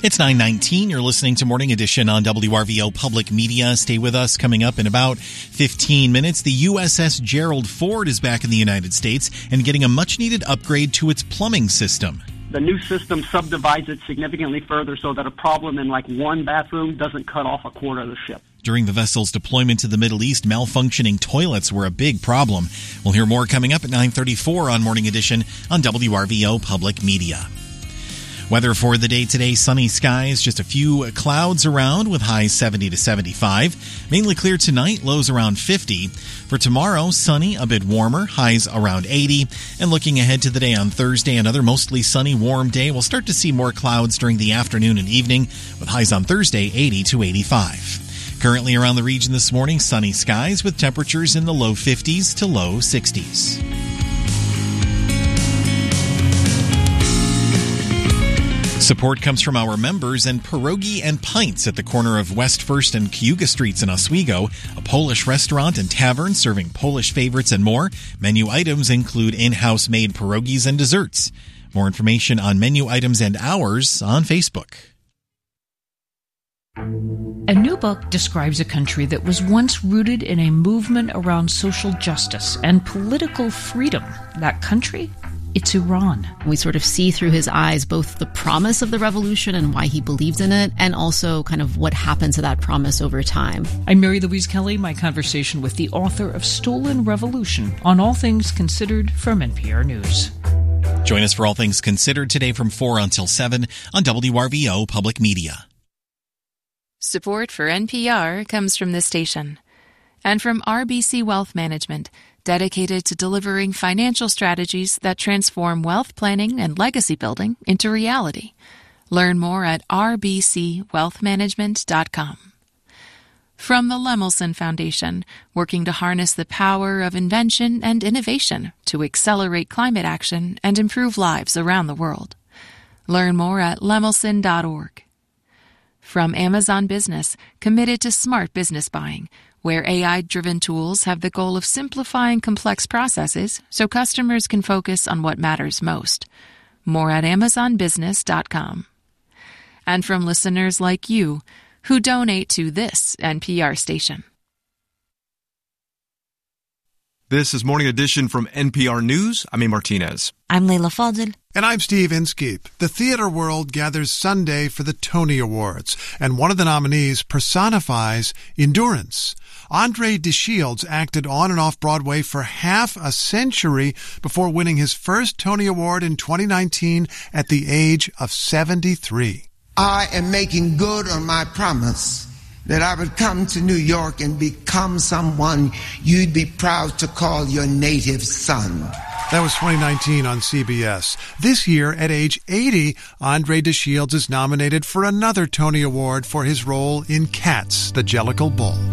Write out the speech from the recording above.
It's 9:19. You're listening to Morning Edition on WRVO Public Media. Stay with us. Coming up in about 15 minutes, the USS Gerald Ford is back in the United States and getting a much-needed upgrade to its plumbing system. The new system subdivides it significantly further so that a problem in like one bathroom doesn't cut off a quarter of the ship. During the vessel's deployment to the Middle East, malfunctioning toilets were a big problem. We'll hear more coming up at 9:34 on Morning Edition on WRVO Public Media. Weather for the day today, sunny skies, just a few clouds around with highs 70 to 75. Mainly clear tonight, lows around 50. For tomorrow, sunny, a bit warmer, highs around 80. And looking ahead to the day on Thursday, another mostly sunny, warm day. We'll start to see more clouds during the afternoon and evening with highs on Thursday 80 to 85. Currently around the region this morning, sunny skies with temperatures in the low 50s to low 60s. Support comes from our members and Pierogi and Pints at the corner of West 1st and Cayuga Streets in Oswego, a Polish restaurant and tavern serving Polish favorites and more. Menu items include in-house made pierogies and desserts. More information on menu items and hours on Facebook. A new book describes a country that was once rooted in a movement around social justice and political freedom. That country? It's Iran. We sort of see through his eyes both the promise of the revolution and why he believed in it, and also kind of what happened to that promise over time. I'm Mary Louise Kelly, my conversation with the author of Stolen Revolution on All Things Considered from NPR News. Join us for All Things Considered today from 4 until 7 on WRVO Public Media. Support for NPR comes from this station and from RBC Wealth Management, dedicated to delivering financial strategies that transform wealth planning and legacy building into reality. Learn more at rbcwealthmanagement.com. From the Lemelson Foundation, working to harness the power of invention and innovation to accelerate climate action and improve lives around the world. Learn more at lemelson.org. From Amazon Business, committed to smart business buying, where AI-driven tools have the goal of simplifying complex processes so customers can focus on what matters most. More at amazonbusiness.com. And from listeners like you, who donate to this NPR station. This is Morning Edition from NPR News. I'm A. Martinez. I'm Leila Fadel. And I'm Steve Inskeep. The theater world gathers Sunday for the Tony Awards, and one of the nominees personifies endurance. Andre DeShields acted on and off Broadway for half a century before winning his first Tony Award in 2019 at the age of 73. I am making good on my promise that I would come to New York and become someone you'd be proud to call your native son. That was 2019 on CBS. This year, at age 80, Andre DeShields is nominated for another Tony Award for his role in Cats, the Jellicle Bull.